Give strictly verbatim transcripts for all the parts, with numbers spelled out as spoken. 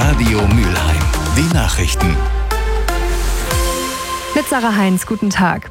Radio Mülheim. Die Nachrichten. Mit Sarah Heinz, guten Tag.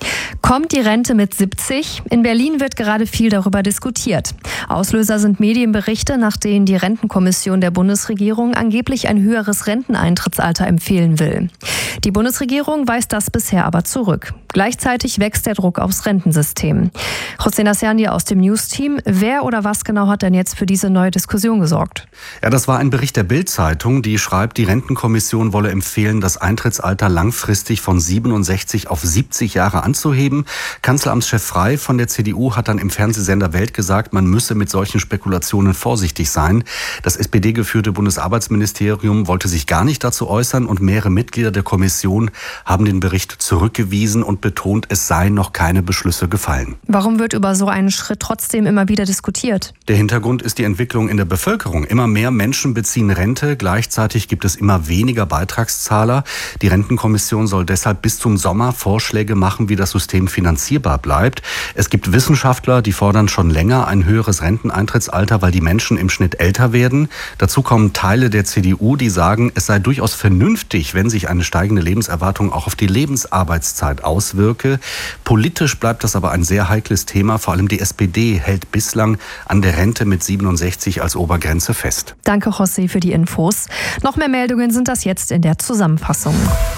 Kommt die Rente mit siebzig? In Berlin wird gerade viel darüber diskutiert. Auslöser sind Medienberichte, nach denen die Rentenkommission der Bundesregierung angeblich ein höheres Renteneintrittsalter empfehlen will. Die Bundesregierung weist das bisher aber zurück. Gleichzeitig wächst der Druck aufs Rentensystem. José Nassiani aus dem News-Team. Wer oder was genau hat denn jetzt für diese neue Diskussion gesorgt? Ja, das war ein Bericht der Bild-Zeitung, die schreibt, die Rentenkommission wolle empfehlen, das Eintrittsalter langfristig von siebenundsechzig auf siebzig Jahre anzuheben. Kanzleramtschef Frey von der C D U hat dann im Fernsehsender Welt gesagt, man müsse mit solchen Spekulationen vorsichtig sein. Das S P D-geführte Bundesarbeitsministerium wollte sich gar nicht dazu äußern und mehrere Mitglieder der Kommission haben den Bericht zurückgewiesen und betont, es seien noch keine Beschlüsse gefallen. Warum wird über so einen Schritt trotzdem immer wieder diskutiert? Der Hintergrund ist die Entwicklung in der Bevölkerung. Immer mehr Menschen beziehen Rente, gleichzeitig gibt es immer weniger Beitragszahler. Die Rentenkommission soll deshalb bis zum Sommer Vorschläge machen, wie das System finanzierbar bleibt. Es gibt Wissenschaftler, die fordern schon länger ein höheres Renteneintrittsalter, weil die Menschen im Schnitt älter werden. Dazu kommen Teile der C D U, die sagen, es sei durchaus vernünftig, wenn sich eine steigende Lebenserwartung auch auf die Lebensarbeitszeit auswirke. Politisch bleibt das aber ein sehr heikles Thema. Vor allem die S P D hält bislang an der Rente mit siebenundsechzig als Obergrenze fest. Danke, José, für die Infos. Noch mehr Meldungen sind das jetzt in der Zusammenfassung.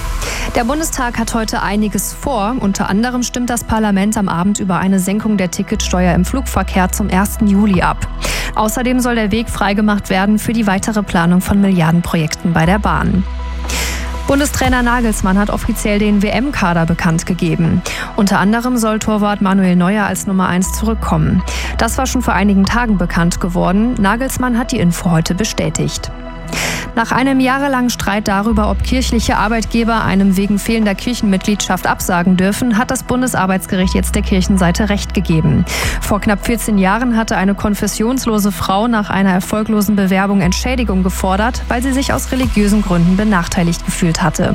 Der Bundestag hat heute einiges vor. Unter anderem stimmt das Parlament am Abend über eine Senkung der Ticketsteuer im Flugverkehr zum ersten Juli ab. Außerdem soll der Weg freigemacht werden für die weitere Planung von Milliardenprojekten bei der Bahn. Bundestrainer Nagelsmann hat offiziell den W M-Kader bekannt gegeben. Unter anderem soll Torwart Manuel Neuer als Nummer eins zurückkommen. Das war schon vor einigen Tagen bekannt geworden. Nagelsmann hat die Info heute bestätigt. Nach einem jahrelangen Streit darüber, ob kirchliche Arbeitgeber einem wegen fehlender Kirchenmitgliedschaft absagen dürfen, hat das Bundesarbeitsgericht jetzt der Kirchenseite Recht gegeben. Vor knapp vierzehn Jahren hatte eine konfessionslose Frau nach einer erfolglosen Bewerbung Entschädigung gefordert, weil sie sich aus religiösen Gründen benachteiligt gefühlt hatte.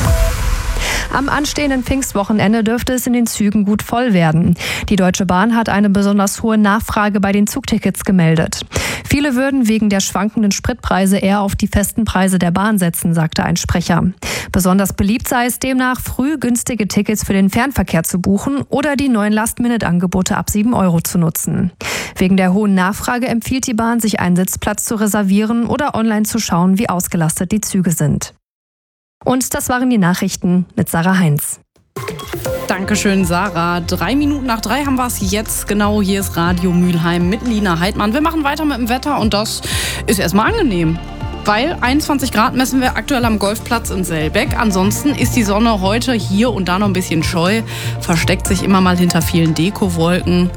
Am anstehenden Pfingstwochenende dürfte es in den Zügen gut voll werden. Die Deutsche Bahn hat eine besonders hohe Nachfrage bei den Zugtickets gemeldet. Viele würden wegen der schwankenden Spritpreise eher auf die festen Preise der Bahn setzen, sagte ein Sprecher. Besonders beliebt sei es demnach, früh günstige Tickets für den Fernverkehr zu buchen oder die neuen Last-Minute-Angebote ab sieben Euro zu nutzen. Wegen der hohen Nachfrage empfiehlt die Bahn, sich einen Sitzplatz zu reservieren oder online zu schauen, wie ausgelastet die Züge sind. Und das waren die Nachrichten mit Sarah Heinz. Dankeschön, Sarah. Drei Minuten nach drei haben wir es jetzt. Genau, hier ist Radio Mülheim mit Lina Heidmann. Wir machen weiter mit dem Wetter und das ist erstmal angenehm. Weil einundzwanzig Grad messen wir aktuell am Golfplatz in Selbeck. Ansonsten ist die Sonne heute hier und da noch ein bisschen scheu. Versteckt sich immer mal hinter vielen Dekowolken.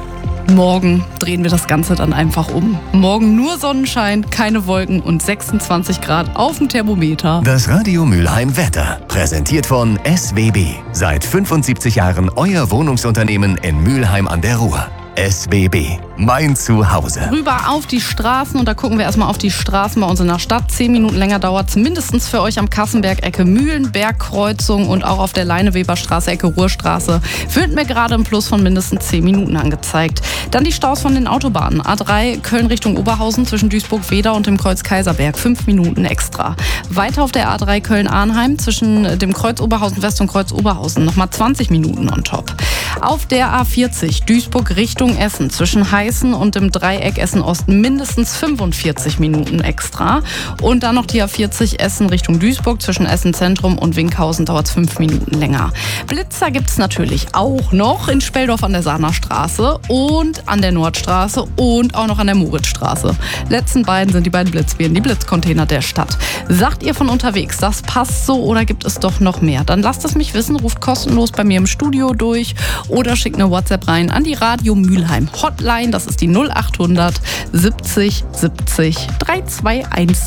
Morgen drehen wir das Ganze dann einfach um. Morgen nur Sonnenschein, keine Wolken und sechsundzwanzig Grad auf dem Thermometer. Das Radio Mülheim Wetter, präsentiert von S W B. Seit fünfundsiebzig Jahren euer Wohnungsunternehmen in Mülheim an der Ruhr. S W B, mein Zuhause. Rüber auf die Straßen und da gucken wir erstmal auf die Straßen bei uns in der Stadt. Zehn Minuten länger dauert es mindestens für euch am Kassenberg Ecke Mühlenberg-Kreuzung und auch auf der Leineweberstraße Ecke Ruhrstraße wird mir gerade ein Plus von mindestens zehn Minuten angezeigt. Dann die Staus von den Autobahnen. A drei Köln Richtung Oberhausen zwischen Duisburg-Wedau und dem Kreuz Kaiserberg. Fünf Minuten extra. Weiter auf der A drei Köln-Arnheim zwischen dem Kreuz Oberhausen West und Kreuz Oberhausen. Nochmal zwanzig Minuten on top. Auf der A vierzig Duisburg Richtung Essen zwischen Heißen und dem Dreieck Essen-Osten mindestens fünfundvierzig Minuten extra. Und dann noch die A vierzig Essen Richtung Duisburg zwischen Essen-Zentrum und Winkhausen dauert es fünf Minuten länger. Blitzer gibt es natürlich auch noch in Speldorf an der Sahnerstraße und an der Nordstraße und auch noch an der Moritzstraße. Letzten beiden sind die beiden Blitzbären, die Blitzcontainer der Stadt. Sagt ihr von unterwegs, das passt so oder gibt es doch noch mehr? Dann lasst es mich wissen, ruft kostenlos bei mir im Studio durch oder schickt eine WhatsApp rein an die Radio Mülheim Hotline. Das ist die null achthundert siebzig siebzig dreihunderteinundzwanzig.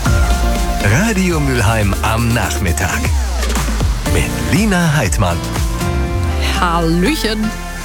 Radio Mülheim am Nachmittag mit Lina Heidmann. Hallöchen.